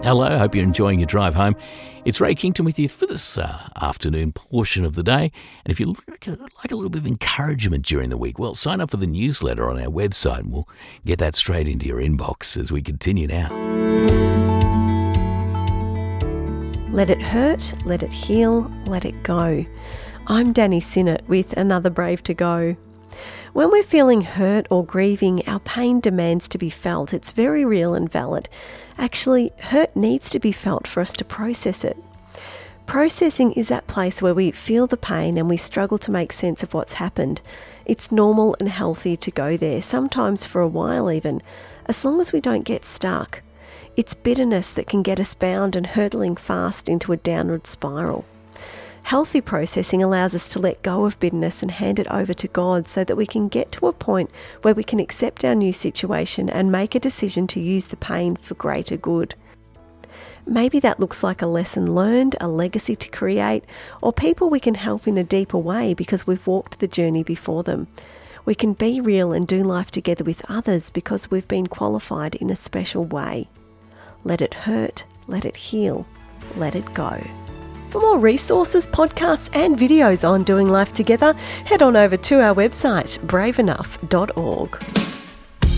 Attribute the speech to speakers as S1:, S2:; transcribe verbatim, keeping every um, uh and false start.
S1: Hello, hope you're enjoying your drive home. It's Ray Kington with you for this uh, afternoon portion of the day. And if you like a, like a little bit of encouragement during the week, well, sign up for the newsletter on our website and we'll get that straight into your inbox as we continue now.
S2: Let it hurt, let it heal, let it go. I'm Danny Sinnott with another Brave to Go. When we're feeling hurt or grieving, our pain demands to be felt. It's very real and valid. Actually, hurt needs to be felt for us to process it. Processing is that place where we feel the pain and we struggle to make sense of what's happened. It's normal and healthy to go there, sometimes for a while even, as long as we don't get stuck. It's bitterness that can get us bound and hurtling fast into a downward spiral. Healthy processing allows us to let go of bitterness and hand it over to God so that we can get to a point where we can accept our new situation and make a decision to use the pain for greater good. Maybe that looks like a lesson learned, a legacy to create, or people we can help in a deeper way because we've walked the journey before them. We can be real and do life together with others because we've been qualified in a special way. Let it hurt, let it heal, let it go. For more resources, podcasts and videos on doing life together, head on over to our website, brave enough dot org.